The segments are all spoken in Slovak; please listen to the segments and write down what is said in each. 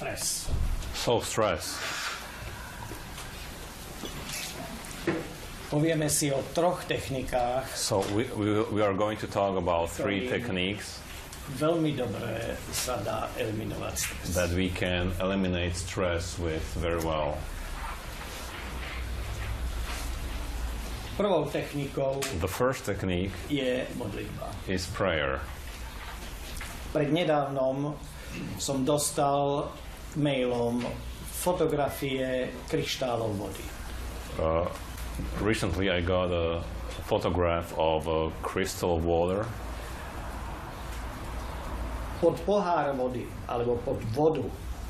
stres. So stress. Povieme si o 3 technikách. So we are going to talk about 3 techniques Veľmi dobre sa dá eliminovať stres. that we can eliminate stress with very well. Prvou technikou The first technique je modlitba. is prayer. Prednedávnom som dostal mailom fotografie kryštálov vody. Recently I got a photograph of a crystal water. Pod pohár vody, alebo pod vodu,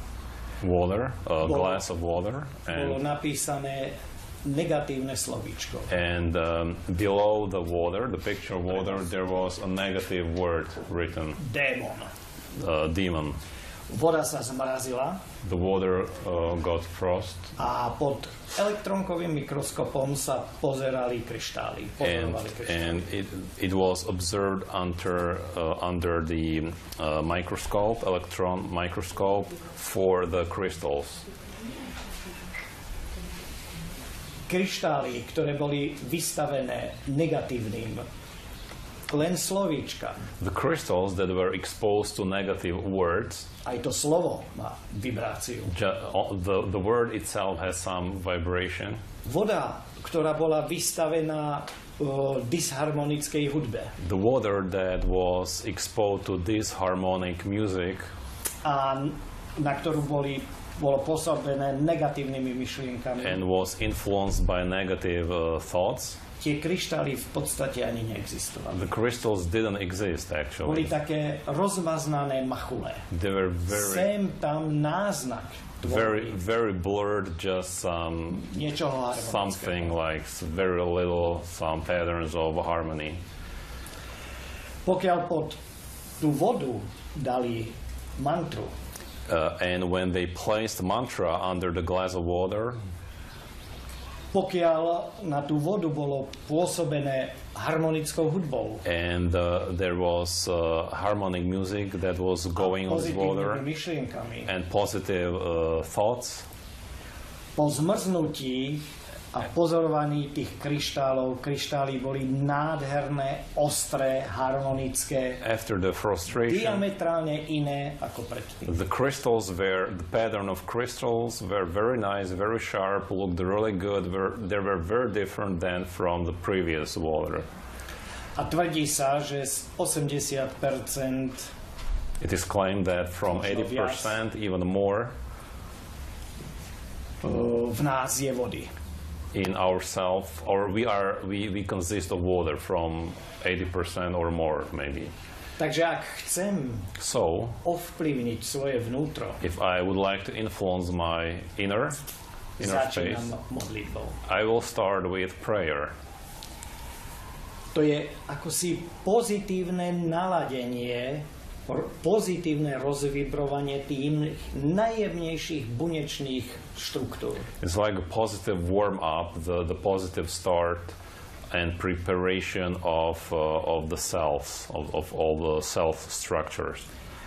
A glass of water, bolo napísané negatívne slovíčko. and below the water, the picture water, there was a negative word written, Démon. demon. Voda sa zmrazila The water got frost, a pod elektronkovým mikroskopom sa pozerali kryštály. Pozorovali kryštály. and it was observed under the microscope, electron microscope, for the crystals. Kryštály, ktoré boli vystavené negatívnym, len slovíčka. The crystals that were exposed to negative words, Aj to slovo má vibráciu. the word itself has some vibration. Voda, ktorá bola vystavená disharmonickej hudbe The water that was exposed to disharmonic music a na ktorú bolo pôsobené negatívnymi myšlienkami. and was influenced by negative thoughts, Tie kryštály v podstate ani neexistovali. the crystals didn't exist Boli actually. také rozmaznané machule. They were very, Sem tam náznak very, tvorby very blurred, just niečoho something harmonického. like very little, some patterns of harmony. Pokiaľ pod tú vodu dali mantru, And when they placed mantra under the glass of water, pokiaľ na tú vodu bolo pôsobené harmonickou hudbou, and there was harmonic music that was going with water, pozitívnymi myšlienkami, and positive thoughts, po zmrznutí a pozorovaní tých kryštály boli nádherné, ostré, harmonické, after the frustration, diametrálne iné ako predtým. the pattern of crystals were very nice, very sharp, looked really good. They were very different than from the previous water. A tvrdí sa, že z 80% It is claimed that from Možno 80%, even more, v nás je vody. in ourselves, or we consist of water from 80% or more, maybe. Takže ak chcem So, ovplyvniť svoje vnútro, if I would like to influence my inner space, začínam modlitbou. I will start with prayer. To je akosi pozitívne naladenie, pozitívne rozvibrovanie tým najjemnejších bunečných štruktúr. It's like a positive warm-up, the positive start and preparation of the cells, of all the self structures.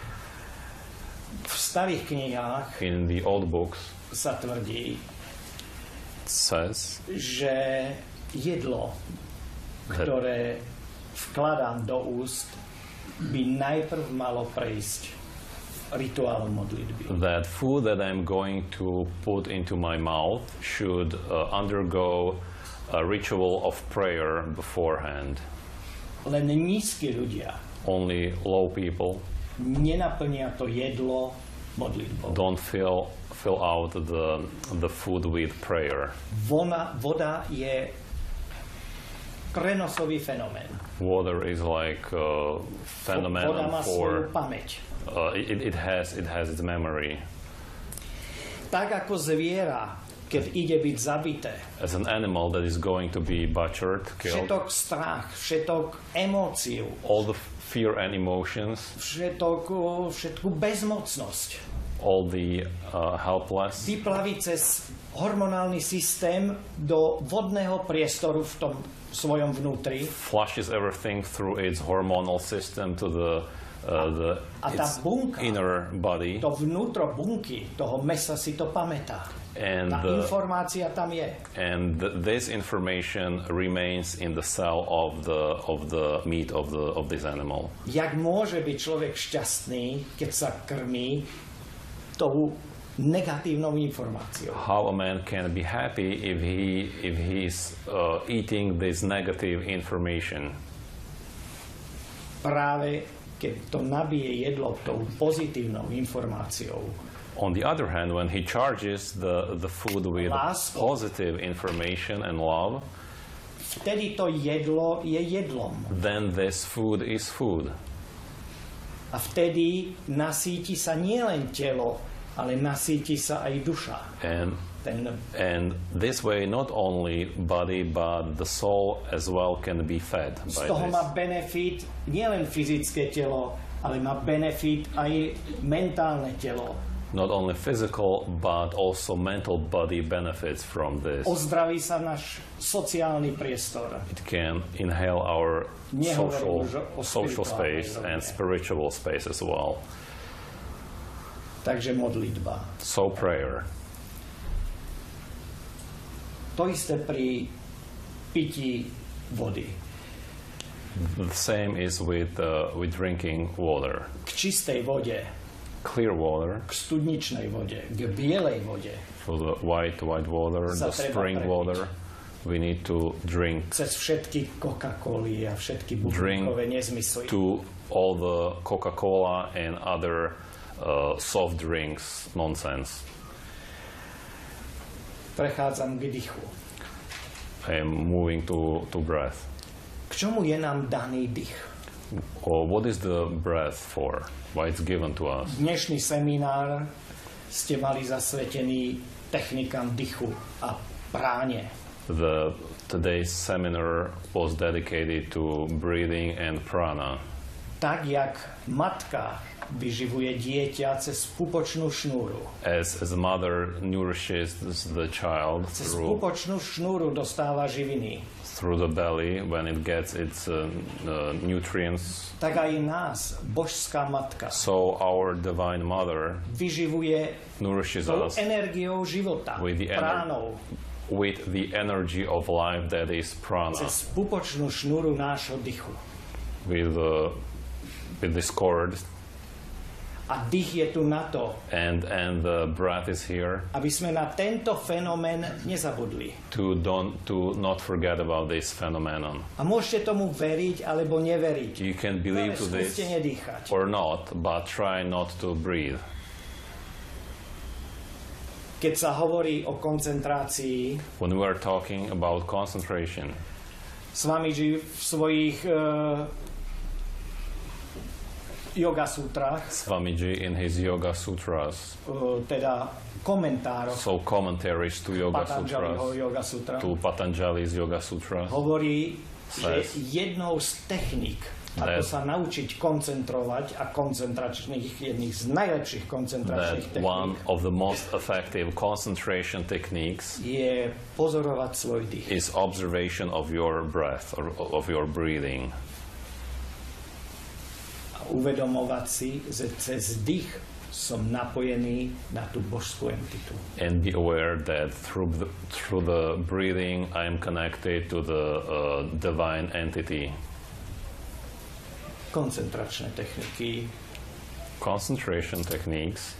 V starých knihách In the old books, sa tvrdí, it says že jedlo, ktoré vkladám do úst, by najprv malo prejsť rituálom modlitby. that food that I'm going to put into my mouth should undergo a ritual of prayer beforehand. Len nízki ľudia Only low people nenaplnia to jedlo modlitbou. don't fill out the food with prayer. Voda je prenosový fenomén. Water is like a Voda phenomenon má for svoju pamäť. it has its memory. Tak ako zviera, keď ide byť zabité, As an animal that is going to be butchered, killed, všetok strach, všetok emóciu, all the fear and emotions, všetku bezmocnosť all the helpless, vyplaví cez hormonálny systém do vodného priestoru v tom svojom vnútri flushes everything through its hormonal system to the tá bunka, inner body, to vnútro bunky toho mesa si to pamätá. and Tá informácia tam je. this information remains in the cell of the meat of this animal. Jak môže byť človek šťastný, keď sa krmí tou negatívnou informáciou? How a man can be happy if he's eating this negative information? Práve keď to nabije jedlo tou pozitívnou informáciou. On the other hand, when he charges the food with Láskou. positive information and love, Vtedy to jedlo je jedlom. then this food is food. A vtedy nasíti sa nielen telo, ale nasíti sa aj duša. And this way, not only body, but the soul as well can be fed Z by toho this. má benefit nielen fyzické telo, ale má benefit aj mentálne telo. Not only physical, but also mental body benefits from this. Ozdraví sa náš sociálny priestor. It can inhale our Nehovorím už o social spirituálnej space rovine. and spiritual space as well. Takže modlitba. So prayer. To isté pri pití vody. The same is with drinking water. K čistej vode, Clear water, k studničnej vode, k bielej vode, for the white water, Sa the treba spring prepiť. water, we need to drink cez všetky Coca-Coly a všetky bublinkové nezmysly. to all the Coca-Cola and other soft drinks nonsense. Prechádzam k dychu. I am moving to breath. K čomu je nám daný dych? Or what is the breath for? Why it's given to us? Dnešný seminár ste mali zasvetený technikám dychu a práne. Today's seminar was dedicated to breathing and prana. Tak, jak matka vyživuje dieťa cez pupočnú šnúru. As a mother nourishes the child Cez through pupočnú šnúru dostáva živiny. the belly when it gets its nutrients, Tak aj nás, božská matka, so our divine mother vyživuje nourishes tou us energiou života, with the pránou, with the energy of life that is prana, cez pupočnú šnúru nášho dychu. with this cord, A dých je tu na to, and the breath is here aby sme na tento fenomén nezabudli. to not forget about this phenomenon. A môžete tomu veriť alebo neveriť. You can believe to this Skúste nedýchať. or not, but try not to breathe. Keď sa hovorí o koncentrácii, When we are talking about concentration, Swamiji v svojich yoga sútrach, Swamiji in his Yoga Sutras, teda komentároch so commentaries to Yoga Patanjaliho Sutras, yoga sutra, to Patanjali's Yoga Sutras, hovorí, že Says jednou z techník, ako that- sa naučiť koncentrovať a jedných z najlepších koncentračných that one techník of the most effective concentration techniques je pozorovať svoj dých. is observation of your breath or of your breathing. A uvedomovať si, že cez dých som napojený na tú božskú entitu. And be aware that through the breathing I am connected to the divine entity. Koncentračné techniky Concentration techniques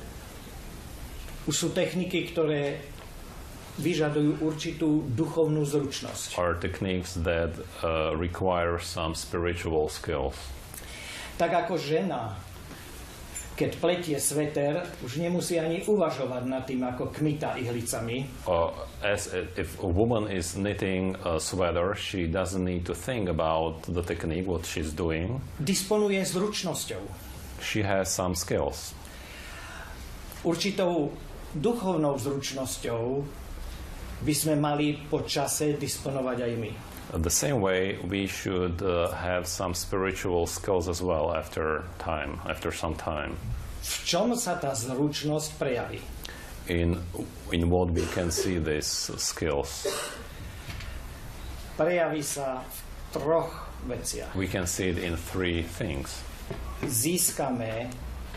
už sú techniky, ktoré vyžadujú určitú duchovnú zručnosť. are techniques that require some spiritual skills. Tak ako žena, keď pletie sveter, už nemusí ani uvažovať nad tým, ako kmita ihlicami, If a woman is knitting a sweater, she doesn't need to think about the technique, what she's doing. disponuje zručnosťou. She has some skills. Určitou duchovnou zručnosťou by sme mali po čase disponovať aj my. The same way, we should have some spiritual skills as well after some time. V čom sa tá zručnosť prejaví? In what we can see these skills. Prejaví sa v troch veciach. We can see it in three things. získame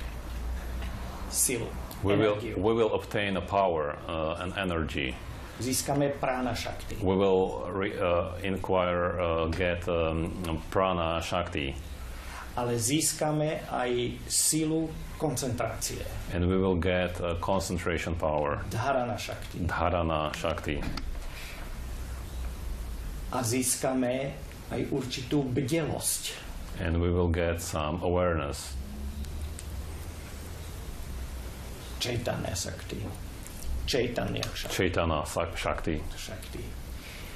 silu, We energiu. will obtain a power and energy. Získame prána šakti. We will get prana shakti, Ale získame aj silu koncentrácie. and we will get concentration power, Dharana šakti. dharana shakti, A získame aj určitú bdelosť. and we will get some awareness, Chaitanya šakti. Chaitanya chaitana shakti. šakti.